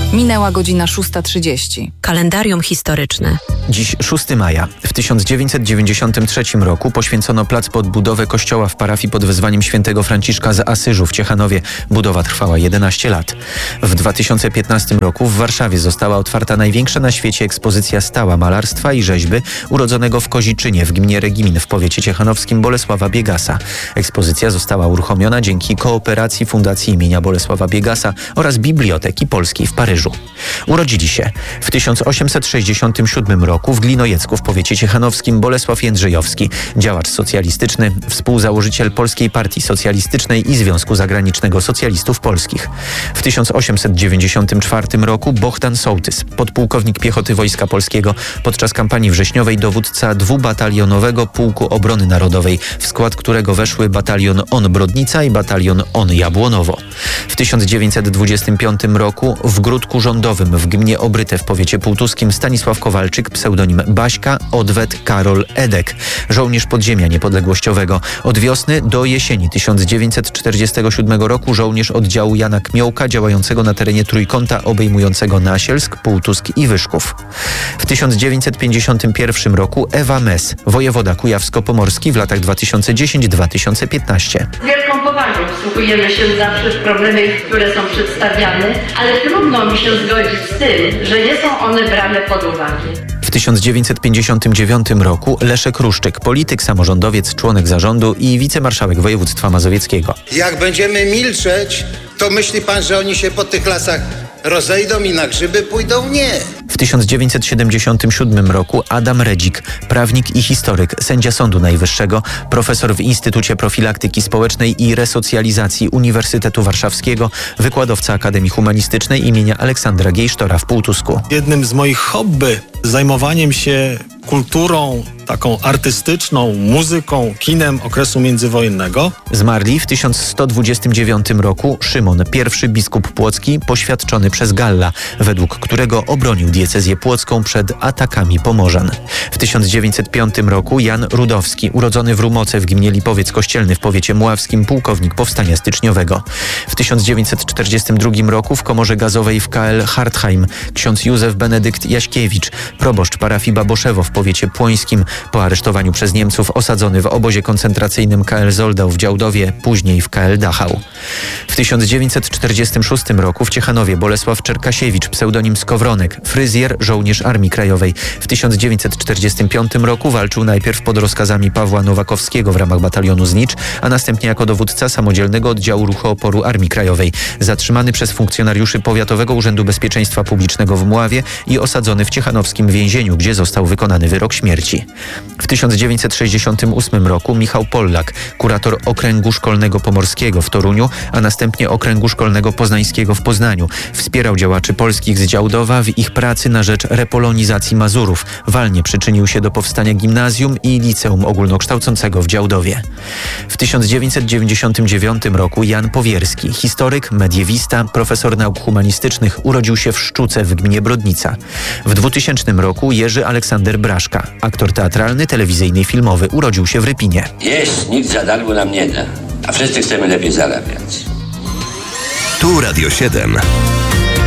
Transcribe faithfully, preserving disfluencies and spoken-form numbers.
Minęła godzina szósta trzydzieści. Kalendarium historyczne. Dziś szóstego maja. W tysiąc dziewięćset dziewięćdziesiątym trzecim roku poświęcono plac pod budowę kościoła w parafii pod wezwaniem świętego Franciszka z Asyżu w Ciechanowie. Budowa trwała jedenaście lat. W dwa tysiące piętnastym roku w Warszawie została otwarta największa na świecie ekspozycja stała malarstwa i rzeźby urodzonego w Koziczynie w gminie Regimin w powiecie ciechanowskim Bolesława Biegasa. Ekspozycja została uruchomiona dzięki kooperacji Fundacji imienia Bolesława Biegasa oraz Biblioteki Polskiej w Paryżu. Urodzili się w tysiąc osiemset sześćdziesiątym siódmym roku w Glinojecku w powiecie ciechanowskim Bolesław Jędrzejowski, działacz socjalistyczny, współzałożyciel Polskiej Partii Socjalistycznej i Związku Zagranicznego Socjalistów Polskich. W tysiąc osiemset dziewięćdziesiątym czwartym roku Bohdan Sołtys, podpułkownik piechoty Wojska Polskiego, podczas kampanii wrześniowej dowódca dwubatalionowego Pułku Obrony Narodowej, w skład którego weszły batalion On Brodnica i batalion On Jabłonowo. W tysiąc dziewięćset dwudziestym piątym roku w Gródku Rządowym w gminie Obryte w powiecie półtuskim Stanisław Kowalczyk, pseudonim Baśka, odwet Karol Edek, żołnierz podziemia niepodległościowego. Od wiosny do jesieni tysiąc dziewięćset czterdziestego siódmego roku żołnierz oddziału Jana Kmiołka działającego na terenie Trójkąta obejmującego Nasielsk, Półtusk i Wyszków. W tysiąc dziewięćset pięćdziesiątym pierwszym roku Ewa Mes, wojewoda kujawsko-pomorski w latach dwa tysiące dziesiątym do dwa tysiące piętnastego. Z wielką powagą wsłuchujemy się zawsze w problemy, które są przedstawiane, ale trudno mi się zgodzić z tym, że nie są one brane pod uwagę. W tysiąc dziewięćset pięćdziesiątym dziewiątym roku Leszek Ruszczyk, polityk, samorządowiec, członek zarządu i wicemarszałek województwa mazowieckiego. Jak będziemy milczeć, to myśli pan, że oni się po tych lasach rozejdą i na grzyby pójdą? Nie. W tysiąc dziewięćset siedemdziesiątym siódmym roku Adam Redzik, prawnik i historyk, sędzia Sądu Najwyższego, profesor w Instytucie Profilaktyki Społecznej i Resocjalizacji Uniwersytetu Warszawskiego, wykładowca Akademii Humanistycznej imienia Aleksandra Giejsztora w Półtusku. Jednym z moich hobby, zajmowaniem się kulturą taką artystyczną, muzyką, kinem okresu międzywojennego. Zmarli w tysiąc sto dwudziestym dziewiątym roku Szymon, pierwszy biskup płocki, poświadczony przez Galla, według którego obronił diecezję płocką przed atakami Pomorzan. W tysiąc dziewięćset piątym roku Jan Rudowski, urodzony w Rumoce w gminie Lipowiec Kościelny w powiecie mławskim, pułkownik powstania styczniowego. W tysiąc dziewięćset czterdziestym drugim roku w komorze gazowej w K L Hartheim ksiądz Józef Benedykt Jaśkiewicz, proboszcz parafii Baboszewo w powiecie płońskim, po aresztowaniu przez Niemców osadzony w obozie koncentracyjnym K L Zoldau w Działdowie, później w K L Dachau. W tysiąc dziewięćset czterdziestym szóstym roku w Ciechanowie Bolesław Czerkasiewicz, pseudonim Skowronek, fryzjer, żołnierz Armii Krajowej. W tysiąc dziewięćset czterdziestym piątym roku walczył najpierw pod rozkazami Pawła Nowakowskiego w ramach batalionu Znicz, a następnie jako dowódca samodzielnego oddziału ruchu oporu Armii Krajowej. Zatrzymany przez funkcjonariuszy Powiatowego Urzędu Bezpieczeństwa Publicznego w Mławie i osadzony w ciechanowskim więzieniu, gdzie został wykonany wyrok śmierci. W tysiąc dziewięćset sześćdziesiątym ósmym roku Michał Pollak, kurator Okręgu Szkolnego Pomorskiego w Toruniu, a następnie Okręgu Szkolnego Poznańskiego w Poznaniu, wspierał działaczy polskich z Działdowa w ich pracy na rzecz repolonizacji Mazurów. Walnie przyczynił się do powstania gimnazjum i liceum ogólnokształcącego w Działdowie. W tysiąc dziewięćset dziewięćdziesiątym dziewiątym roku Jan Powierski, historyk, mediewista, profesor nauk humanistycznych, urodził się w Szczuce w gminie Brodnica. W dwutysięcznym roku Jerzy Aleksander Braszka, aktor teatralny, telewizyjny i filmowy, urodził się w Rypinie. Jeść nikt za darmo nam nie da, a wszyscy chcemy lepiej zarabiać. Tu Radio siedem.